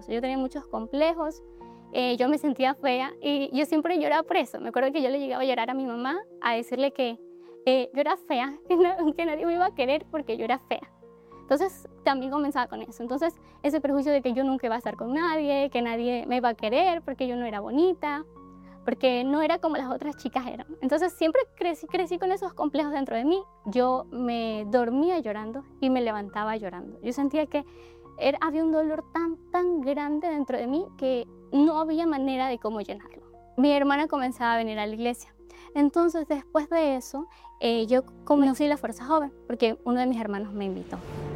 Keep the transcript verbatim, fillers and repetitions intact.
complejos. Yo tenía muchos complejos, eh, yo me sentía fea y yo siempre lloraba por eso. Me acuerdo que yo le llegaba a llorar a mi mamá, a decirle que eh, yo era fea, que, no, que nadie me iba a querer porque yo era fea. Entonces también comenzaba con eso. Entonces ese prejuicio de que yo nunca iba a estar con nadie, que nadie me iba a querer porque yo no era bonita, porque no era como las otras chicas eran. Entonces siempre crecí, crecí con esos complejos dentro de mí. Yo me dormía llorando y me levantaba llorando. Yo sentía que era, había un dolor tan, tan grande dentro de mí que no había manera de cómo llenarlo. Mi hermana comenzaba a venir a la iglesia. Entonces después de eso, eh, yo conocí la Fuerza Joven porque uno de mis hermanos me invitó.